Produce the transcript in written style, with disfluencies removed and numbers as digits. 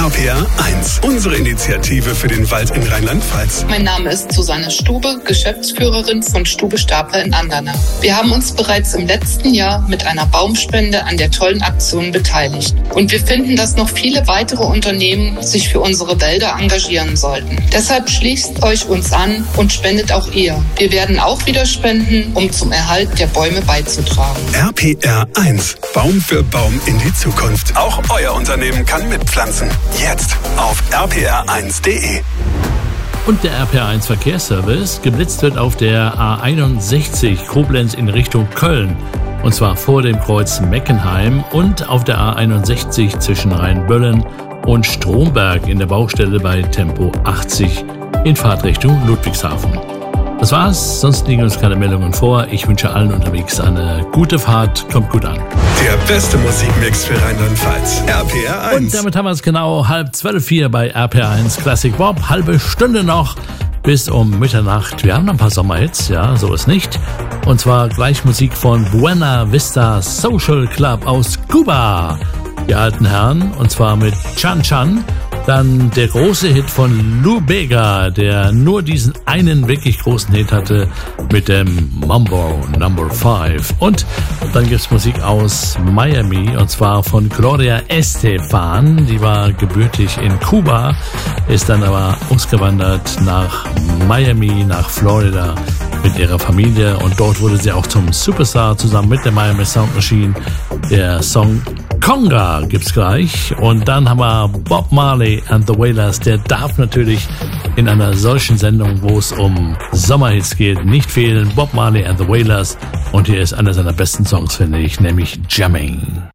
RPR 1, unsere Initiative für den Wald in Rheinland-Pfalz. Mein Name ist Susanne Stube, Geschäftsführerin von Stube Stapler in Andernach. Wir haben uns bereits im letzten Jahr mit einer Baumspende an der tollen Aktion beteiligt. Und wir finden, dass noch viele weitere Unternehmen sich für unsere Wälder engagieren sollten. Deshalb schließt euch uns an und spendet auch ihr. Wir werden auch wieder spenden, um zum Erhalt der Bäume beizutragen. RPR 1, Baum für Baum in die Zukunft. Auch euer Unternehmen kann mitpflanzen. Jetzt auf rpr1.de. Und der RPR1 Verkehrsservice. Geblitzt wird auf der A61 Koblenz in Richtung Köln. Und zwar vor dem Kreuz Meckenheim und auf der A61 zwischen Rheinböllen und Stromberg in der Baustelle bei Tempo 80 in Fahrtrichtung Ludwigshafen. Das war's, sonst liegen uns keine Meldungen vor. Ich wünsche allen unterwegs eine gute Fahrt, kommt gut an. Der beste Musikmix für Rheinland-Pfalz, RPR 1. Und damit haben wir es genau 11:30 hier bei RPR 1 Classic Bob. Halbe Stunde noch bis um Mitternacht. Wir haben noch ein paar Sommerhits, ja, so ist nicht. Und zwar gleich Musik von Buena Vista Social Club aus Kuba. Die alten Herren, und zwar mit Chan Chan. Dann der große Hit von Lou Bega, der nur diesen einen wirklich großen Hit hatte mit dem Mambo Number 5. Und dann gibt's Musik aus Miami, und zwar von Gloria Estefan. Die war gebürtig in Kuba, ist dann aber ausgewandert nach Miami, nach Florida mit ihrer Familie. Und dort wurde sie auch zum Superstar zusammen mit der Miami Sound Machine. Der Song Conga gibt's gleich. Und dann haben wir Bob Marley and the Wailers. Der darf natürlich in einer solchen Sendung, wo es um Sommerhits geht, nicht fehlen. Bob Marley and the Wailers. Und hier ist einer seiner besten Songs, finde ich, nämlich Jamming.